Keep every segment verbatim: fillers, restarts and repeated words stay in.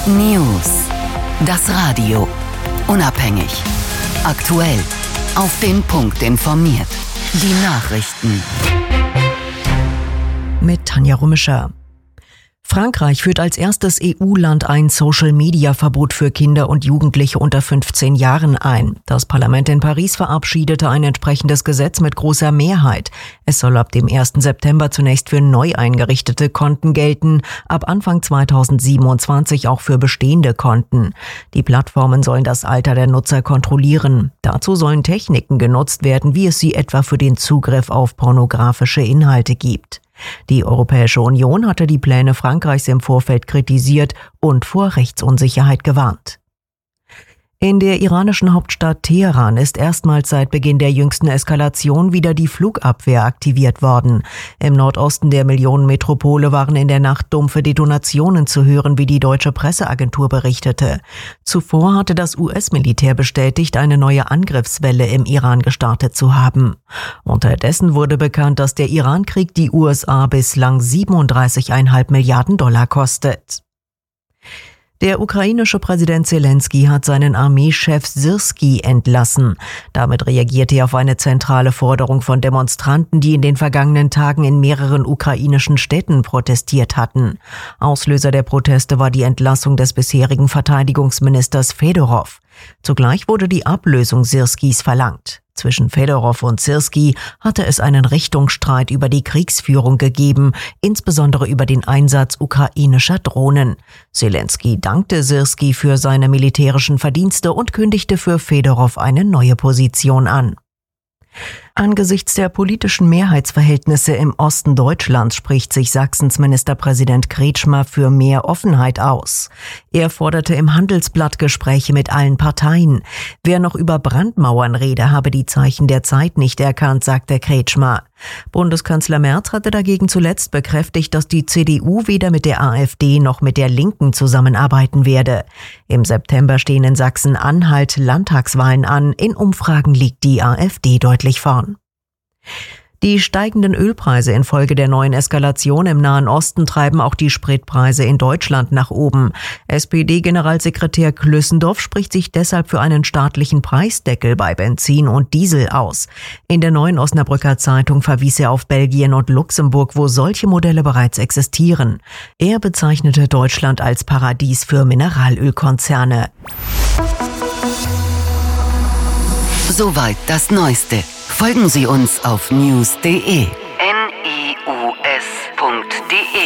News. Das Radio. Unabhängig. Aktuell. Auf den Punkt informiert. Die Nachrichten. Mit Tanja Rummischer. Frankreich führt als erstes E U-Land ein Social-Media-Verbot für Kinder und Jugendliche unter fünfzehn Jahren ein. Das Parlament in Paris verabschiedete ein entsprechendes Gesetz mit großer Mehrheit. Es soll ab dem ersten September zunächst für neu eingerichtete Konten gelten, ab Anfang zweitausendsiebenundzwanzig auch für bestehende Konten. Die Plattformen sollen das Alter der Nutzer kontrollieren. Dazu sollen Techniken genutzt werden, wie es sie etwa für den Zugriff auf pornografische Inhalte gibt. Die Europäische Union hatte die Pläne Frankreichs im Vorfeld kritisiert und vor Rechtsunsicherheit gewarnt. In der iranischen Hauptstadt Teheran ist erstmals seit Beginn der jüngsten Eskalation wieder die Flugabwehr aktiviert worden. Im Nordosten der Millionenmetropole waren in der Nacht dumpfe Detonationen zu hören, wie die deutsche Presseagentur berichtete. Zuvor hatte das U S-Militär bestätigt, eine neue Angriffswelle im Iran gestartet zu haben. Unterdessen wurde bekannt, dass der Irankrieg die U S A bislang siebenunddreißig Komma fünf Milliarden Dollar kostet. Der ukrainische Präsident Zelensky hat seinen Armeechef Syrskij entlassen. Damit reagierte er auf eine zentrale Forderung von Demonstranten, die in den vergangenen Tagen in mehreren ukrainischen Städten protestiert hatten. Auslöser der Proteste war die Entlassung des bisherigen Verteidigungsministers Fedorov. Zugleich wurde die Ablösung Syrskijs verlangt. Zwischen Fedorov und Syrskij hatte es einen Richtungsstreit über die Kriegsführung gegeben, insbesondere über den Einsatz ukrainischer Drohnen. Zelensky dankte Syrskij für seine militärischen Verdienste und kündigte für Fedorov eine neue Position an. Angesichts der politischen Mehrheitsverhältnisse im Osten Deutschlands spricht sich Sachsens Ministerpräsident Kretschmer für mehr Offenheit aus. Er forderte im Handelsblatt Gespräche mit allen Parteien. Wer noch über Brandmauern rede, habe die Zeichen der Zeit nicht erkannt, sagte Kretschmer. Bundeskanzler Merz hatte dagegen zuletzt bekräftigt, dass die C D U weder mit der AfD noch mit der Linken zusammenarbeiten werde. Im September stehen in Sachsen-Anhalt Landtagswahlen an. In Umfragen liegt die AfD deutlich vorn. Die steigenden Ölpreise infolge der neuen Eskalation im Nahen Osten treiben auch die Spritpreise in Deutschland nach oben. S P D-Generalsekretär Klüssendorf spricht sich deshalb für einen staatlichen Preisdeckel bei Benzin und Diesel aus. In der Neuen Osnabrücker Zeitung verwies er auf Belgien und Luxemburg, wo solche Modelle bereits existieren. Er bezeichnete Deutschland als Paradies für Mineralölkonzerne. Soweit das Neueste. Folgen Sie uns auf news punkt de. N I U S punkt de.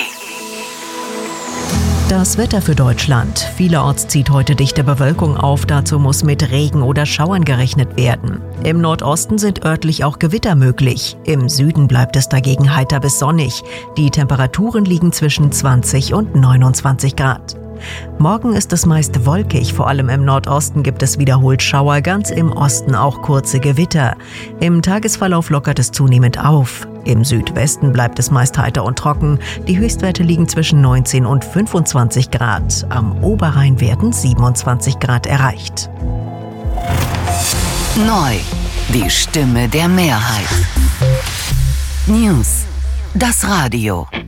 Das Wetter für Deutschland. Vielerorts zieht heute dichte Bewölkung auf, dazu muss mit Regen oder Schauern gerechnet werden. Im Nordosten sind örtlich auch Gewitter möglich. Im Süden bleibt es dagegen heiter bis sonnig. Die Temperaturen liegen zwischen zwanzig und neunundzwanzig Grad. Morgen ist es meist wolkig, vor allem im Nordosten gibt es wiederholt Schauer, ganz im Osten auch kurze Gewitter. Im Tagesverlauf lockert es zunehmend auf. Im Südwesten bleibt es meist heiter und trocken. Die Höchstwerte liegen zwischen neunzehn und fünfundzwanzig Grad. Am Oberrhein werden siebenundzwanzig Grad erreicht. Neu. Die Stimme der Mehrheit. News. Das Radio.